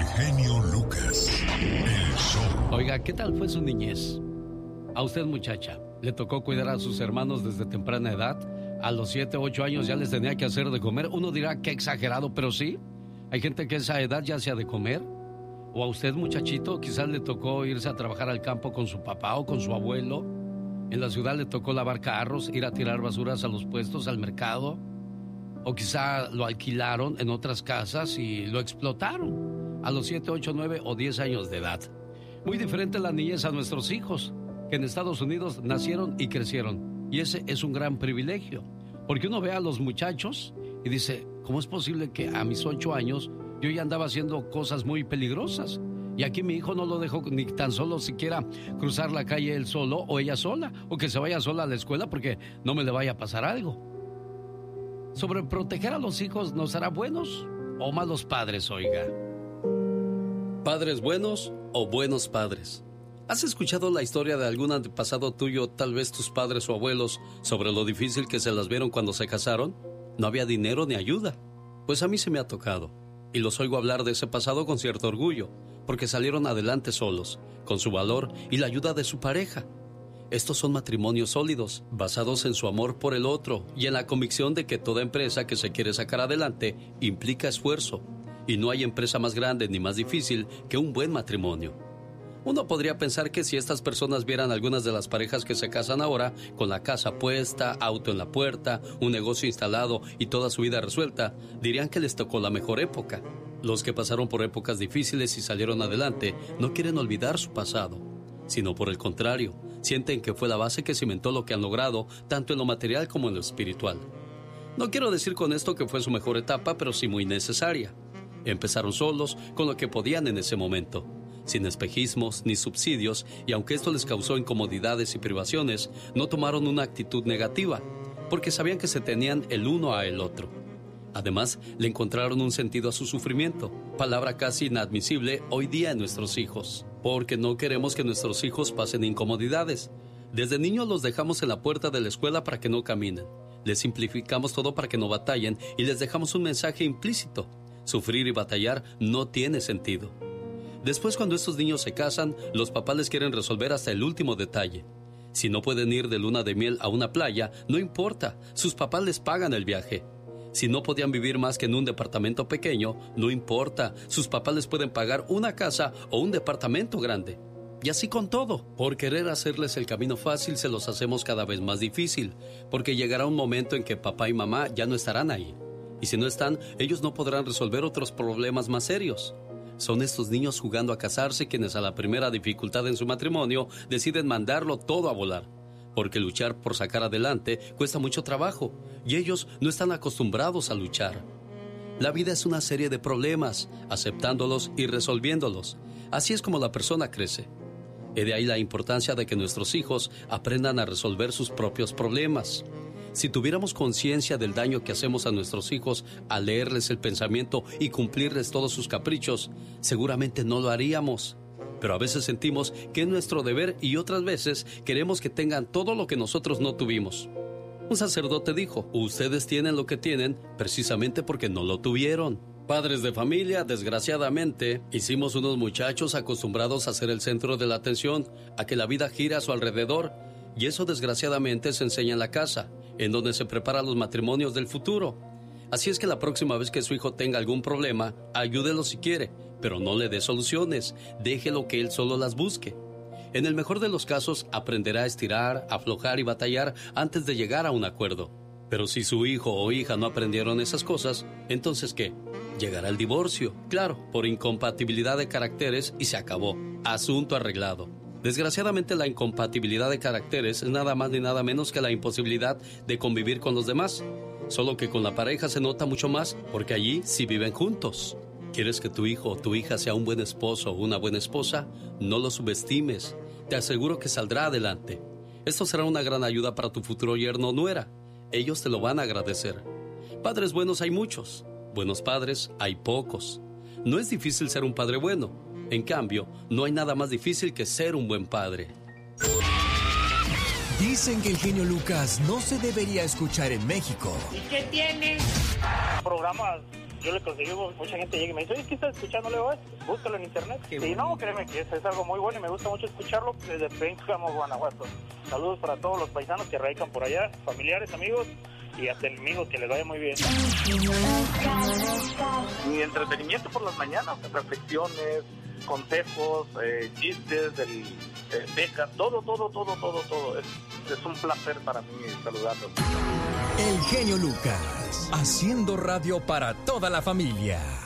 genio Lucas. El show. Oiga, ¿qué tal fue su niñez? A usted, muchacha, ¿le tocó cuidar a sus hermanos desde temprana edad? A los 7, 8 años ya les tenía que hacer de comer. Uno dirá que exagerado, pero sí. Hay gente que a esa edad ya hacía de comer. O a usted, muchachito, quizás le tocó irse a trabajar al campo con su papá o con su abuelo. En la ciudad le tocó lavar carros, ir a tirar basuras a los puestos, al mercado. O quizá lo alquilaron en otras casas y lo explotaron a los 7, 8, 9 o 10 años de edad. Muy diferente la niñez a nuestros hijos, que en Estados Unidos nacieron y crecieron. Y ese es un gran privilegio, porque uno ve a los muchachos y dice, ¿cómo es posible que a mis 8 años yo ya andaba haciendo cosas muy peligrosas? Y aquí mi hijo no lo dejó ni tan solo siquiera cruzar la calle él solo o ella sola, o que se vaya sola a la escuela porque no me le vaya a pasar algo. Sobre proteger a los hijos, ¿nos hará buenos o malos padres, oiga? ¿Padres buenos o buenos padres? ¿Has escuchado la historia de algún antepasado tuyo, tal vez tus padres o abuelos, sobre lo difícil que se las vieron cuando se casaron? No había dinero ni ayuda. Pues a mí se me ha tocado. Y los oigo hablar de ese pasado con cierto orgullo, porque salieron adelante solos, con su valor y la ayuda de su pareja. Estos son matrimonios sólidos, basados en su amor por el otro y en la convicción de que toda empresa que se quiere sacar adelante implica esfuerzo. Y no hay empresa más grande ni más difícil que un buen matrimonio. Uno podría pensar que si estas personas vieran algunas de las parejas que se casan ahora, con la casa puesta, auto en la puerta, un negocio instalado y toda su vida resuelta, dirían que les tocó la mejor época. Los que pasaron por épocas difíciles y salieron adelante no quieren olvidar su pasado, sino por el contrario, sienten que fue la base que cimentó lo que han logrado, tanto en lo material como en lo espiritual. No quiero decir con esto que fue su mejor etapa, pero sí muy necesaria. Empezaron solos, con lo que podían en ese momento, sin espejismos ni subsidios, y aunque esto les causó incomodidades y privaciones, no tomaron una actitud negativa, porque sabían que se tenían el uno a el otro. Además, le encontraron un sentido a su sufrimiento, palabra casi inadmisible hoy día en nuestros hijos, porque no queremos que nuestros hijos pasen incomodidades. Desde niños los dejamos en la puerta de la escuela para que no caminen, les simplificamos todo para que no batallen y les dejamos un mensaje implícito: sufrir y batallar no tiene sentido. Después, cuando estos niños se casan, los papás les quieren resolver hasta el último detalle. Si no pueden ir de luna de miel a una playa, no importa, sus papás les pagan el viaje. Si no podían vivir más que en un departamento pequeño, no importa, sus papás les pueden pagar una casa o un departamento grande. Y así con todo. Por querer hacerles el camino fácil, se los hacemos cada vez más difícil, porque llegará un momento en que papá y mamá ya no estarán ahí. Y si no están, ellos no podrán resolver otros problemas más serios. Son estos niños jugando a casarse quienes a la primera dificultad en su matrimonio deciden mandarlo todo a volar. Porque luchar por sacar adelante cuesta mucho trabajo y ellos no están acostumbrados a luchar. La vida es una serie de problemas, aceptándolos y resolviéndolos. Así es como la persona crece. Y de ahí la importancia de que nuestros hijos aprendan a resolver sus propios problemas. Si tuviéramos conciencia del daño que hacemos a nuestros hijos al leerles el pensamiento y cumplirles todos sus caprichos, seguramente no lo haríamos. Pero a veces sentimos que es nuestro deber y otras veces queremos que tengan todo lo que nosotros no tuvimos. Un sacerdote dijo: ustedes tienen lo que tienen precisamente porque no lo tuvieron. Padres de familia, desgraciadamente, hicimos unos muchachos acostumbrados a ser el centro de la atención, a que la vida gira a su alrededor, y eso desgraciadamente se enseña en la casa, en donde se preparan los matrimonios del futuro. Así es que la próxima vez que su hijo tenga algún problema, ayúdelo si quiere, pero no le dé soluciones, déjelo que él solo las busque. En el mejor de los casos, aprenderá a estirar, aflojar y batallar antes de llegar a un acuerdo. Pero si su hijo o hija no aprendieron esas cosas, ¿entonces qué? Llegará el divorcio, claro, por incompatibilidad de caracteres y se acabó. Asunto arreglado. Desgraciadamente, la incompatibilidad de caracteres es nada más ni nada menos que la imposibilidad de convivir con los demás. Solo que con la pareja se nota mucho más, porque allí sí viven juntos. ¿Quieres que tu hijo o tu hija sea un buen esposo o una buena esposa? No lo subestimes. Te aseguro que saldrá adelante. Esto será una gran ayuda para tu futuro yerno o nuera. Ellos te lo van a agradecer. Padres buenos hay muchos. Buenos padres hay pocos. No es difícil ser un padre bueno. En cambio, no hay nada más difícil que ser un buen padre. Dicen que el genio Lucas no se debería escuchar en México. ¿Y qué tiene? Programas yo le conseguí, mucha gente llega y me dice, oye, ¿qué estás escuchando? Le digo, búscalo en internet. Y no, créeme que es algo muy bueno y me gusta mucho escucharlo desde Pénjamo, Guanajuato. Saludos para todos los paisanos que radican por allá, familiares, amigos y hasta enemigos, que les vaya muy bien. Mi entretenimiento por las mañanas, reflexiones, consejos, chistes, becas, todo. Es un placer para mí saludarlos. El genio Lucas, haciendo radio para toda la familia.